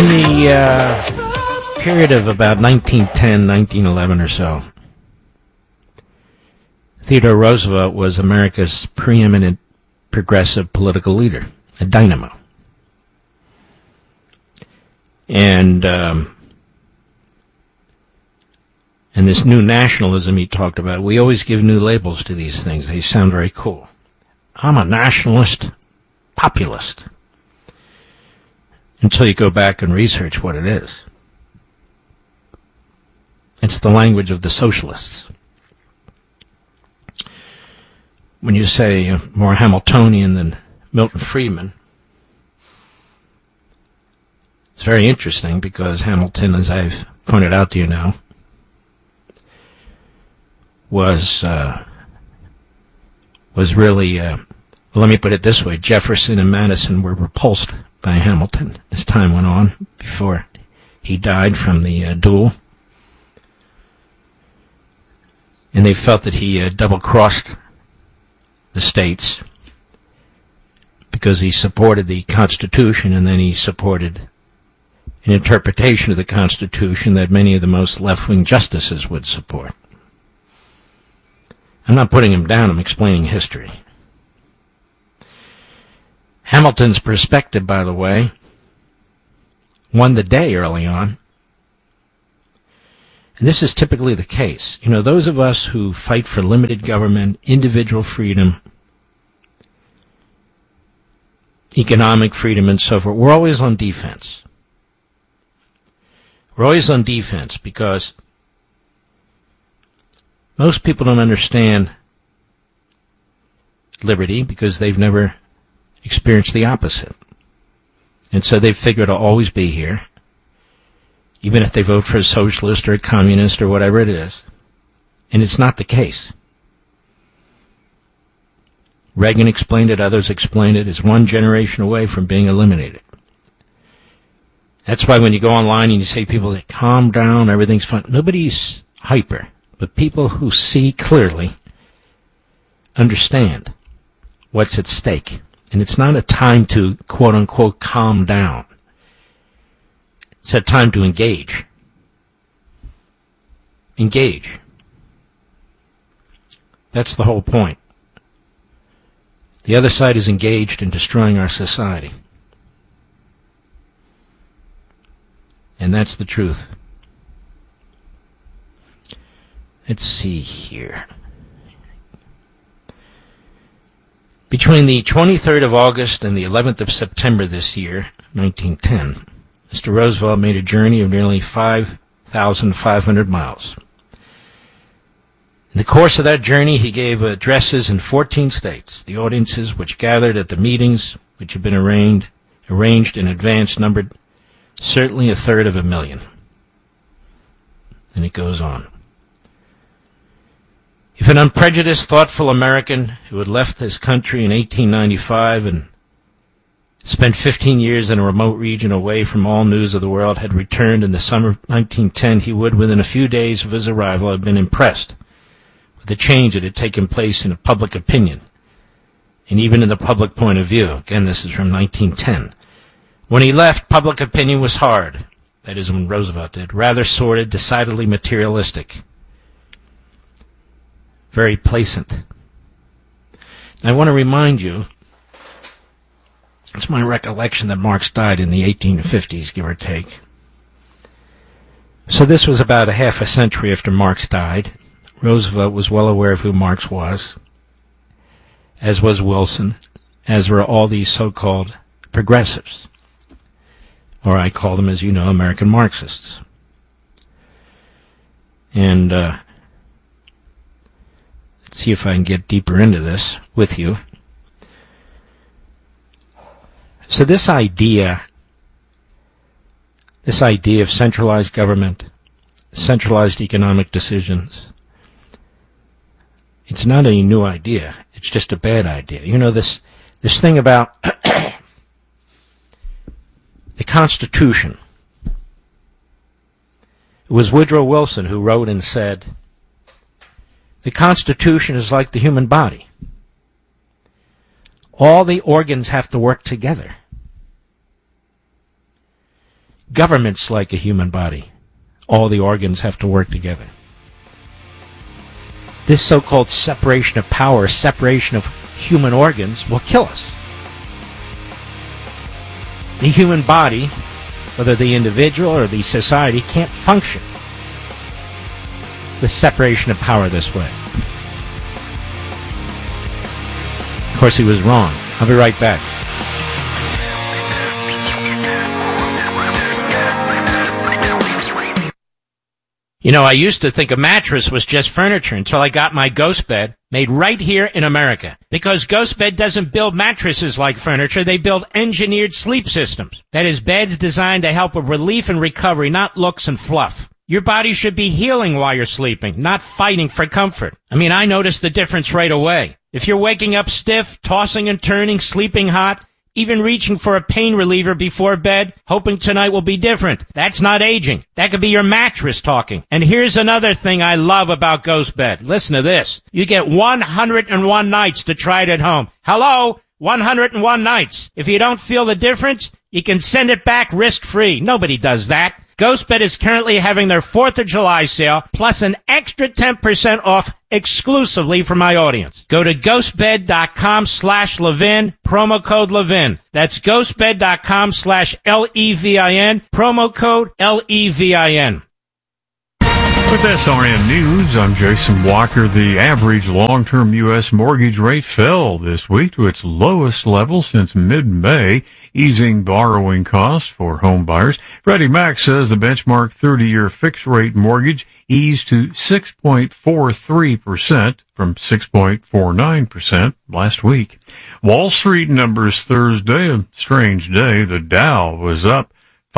In the period of about 1910, 1911 or so, Theodore Roosevelt was America's preeminent progressive political leader, a dynamo. And this new nationalism he talked about, we always give new labels to these things. They sound very cool. I'm a nationalist populist. Until you go back and research what it is. It's the language of the socialists. When you say more Hamiltonian than Milton Friedman, it's very interesting because Hamilton, as I've pointed out to you now, was really, let me put it this way, Jefferson and Madison were repulsed by Hamilton as time went on before he died from the duel. And they felt that he double-crossed the states because he supported the Constitution and then he supported an interpretation of the Constitution that many of the most left-wing justices would support. I'm not putting him down, I'm explaining history. Hamilton's perspective, by the way, won the day early on. And this is typically the case. You know, those of us who fight for limited government, individual freedom, economic freedom, and so forth, we're always on defense. We're always on defense because most people don't understand liberty because they've never experienced the opposite. And so they figure it'll always be here, even if they vote for a socialist or a communist or whatever it is. And it's not the case. Reagan explained it, others explained it. It's one generation away from being eliminated. That's why when you go online and you say people say, calm down, everything's fine. Nobody's hyper, but people who see clearly understand what's at stake. And it's not a time to, quote-unquote, calm down. It's a time to engage. Engage. That's the whole point. The other side is engaged in destroying our society. And that's the truth. Let's see here. Between the 23rd of August and the 11th of September this year, 1910, Mr. Roosevelt made a journey of nearly 5,500 miles. In the course of that journey, he gave addresses in 14 states. The audiences which gathered at the meetings, which had been arranged in advance, numbered certainly 1/3 And it goes on. If an unprejudiced, thoughtful American who had left his country in 1895 and spent 15 years in a remote region away from all news of the world had returned in the summer of 1910, he would, within a few days of his arrival, have been impressed with the change that had taken place in public opinion and even in the public point of view. Again, this is from 1910. When he left, public opinion was hard. That is, when Roosevelt did. Rather sordid, decidedly materialistic. Very placent. And I want to remind you, it's my recollection that Marx died in the 1850s, give or take. So this was about a half a century after Marx died. Roosevelt was well aware of who Marx was, as was Wilson, as were all these so-called progressives. Or I call them, as you know, American Marxists. And let's see if I can get deeper into this with you. So this idea of centralized government, centralized economic decisions, it's not a new idea. It's just a bad idea. You know, this thing about the Constitution. It was Woodrow Wilson who wrote and said, the Constitution is like the human body. All the organs have to work together. Government's like a human body. All the organs have to work together. This so-called separation of power, separation of human organs, will kill us. The human body, whether the individual or the society, can't function with separation of power this way. Of course, he was wrong. I'll be right back. You know, I used to think a mattress was just furniture until I got my Ghost Bed made right here in America. Because Ghost Bed doesn't build mattresses like furniture, they build engineered sleep systems. That is, beds designed to help with relief and recovery, not looks and fluff. Your body should be healing while you're sleeping, not fighting for comfort. I mean, I noticed the difference right away. If you're waking up stiff, tossing and turning, sleeping hot, even reaching for a pain reliever before bed, hoping tonight will be different. That's not aging. That could be your mattress talking. And here's another thing I love about Ghost Bed. Listen to this. You get 101 nights to try it at home. Hello? 101 nights. If you don't feel the difference, you can send it back risk-free. Nobody does that. GhostBed is currently having their 4th of July sale, plus an extra 10% off exclusively for my audience. Go to ghostbed.com/Levin, promo code Levin. That's ghostbed.com/Levin, promo code Levin. With SRN News, I'm Jason Walker. The average long-term U.S. mortgage rate fell this week to its lowest level since mid-May, easing borrowing costs for home buyers. Freddie Mac says the benchmark 30-year fixed-rate mortgage eased to 6.43% from 6.49% last week. Wall Street numbers Thursday, a strange day. The Dow was up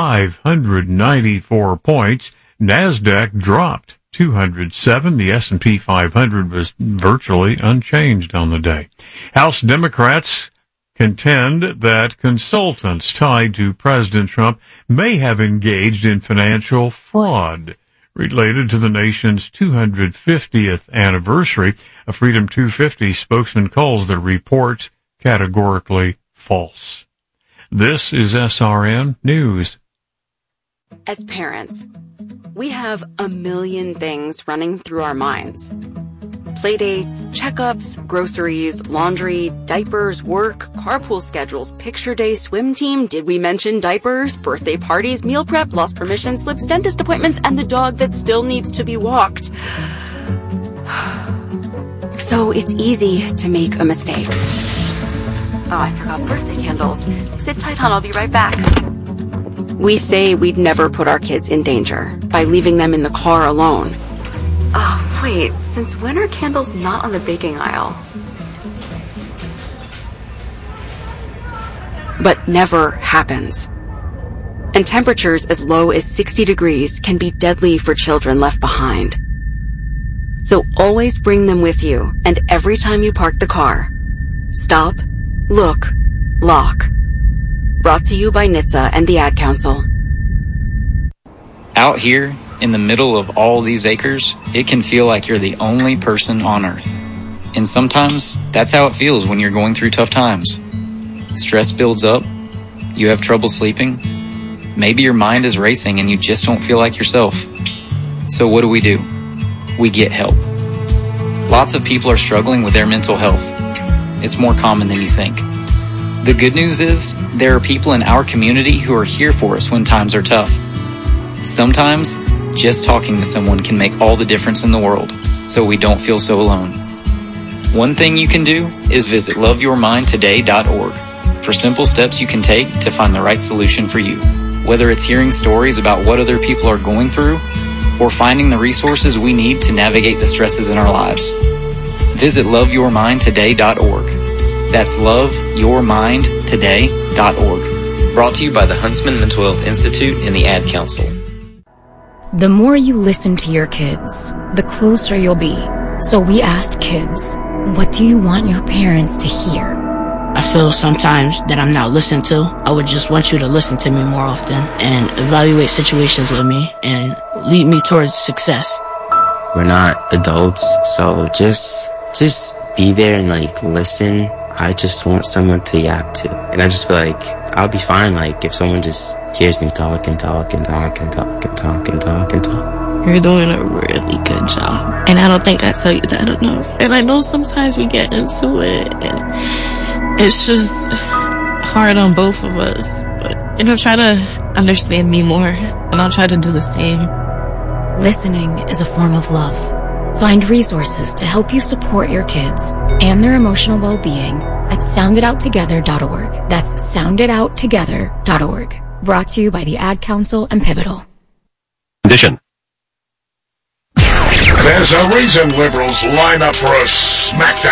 594 points. NASDAQ dropped 207. The S&P 500 was virtually unchanged on the day. House Democrats contend that consultants tied to President Trump may have engaged in financial fraud related to the nation's 250th anniversary. A Freedom 250 spokesman calls the report categorically false. This is SRN News. As parents, we have a million things running through our minds. Playdates, checkups, groceries, laundry, diapers, work, carpool schedules, picture day, swim team, did we mention diapers, birthday parties, meal prep, lost permission slips, dentist appointments, and the dog that still needs to be walked. So it's easy to make a mistake. Oh, I forgot birthday candles. Sit tight, hon, I'll be right back. We say we'd never put our kids in danger by leaving them in the car alone. Oh, wait, since when are candles not on the baking aisle? But never happens. And temperatures as low as 60 degrees can be deadly for children left behind. So always bring them with you, and every time you park the car, stop, look, lock. Brought to you by NHTSA and the Ad Council. Out here, in the middle of all these acres, it can feel like you're the only person on Earth. And sometimes, that's how it feels when you're going through tough times. Stress builds up, you have trouble sleeping, maybe your mind is racing and you just don't feel like yourself. So what do? We get help. Lots of people are struggling with their mental health. It's more common than you think. The good news is, there are people in our community who are here for us when times are tough. Sometimes, just talking to someone can make all the difference in the world, so we don't feel so alone. One thing you can do is visit loveyourmindtoday.org for simple steps you can take to find the right solution for you. Whether it's hearing stories about what other people are going through, or finding the resources we need to navigate the stresses in our lives. Visit loveyourmindtoday.org. That's loveyourmindtoday.org. Brought to you by the Huntsman Mental Health Institute and the Ad Council. The more you listen to your kids, the closer you'll be. So we asked kids, what do you want your parents to hear? I feel sometimes that I'm not listened to. I would just want you to listen to me more often and evaluate situations with me and lead me towards success. We're not adults, so just be there and listen. I just want someone to yap to. And I just feel like I'll be fine, like, if someone just hears me talk and talk and talk and talk and talk and talk and talk. You're doing a really good job. And I don't think I tell you that enough. And I know sometimes we get into it, and it's just hard on both of us. But, try to understand me more, and I'll try to do the same. Listening is a form of love. Find resources to help you support your kids and their emotional well-being at sounditouttogether.org. That's sounditouttogether.org. Brought to you by the Ad Council and Pivotal. Condition. There's a reason liberals line up for a smackdown.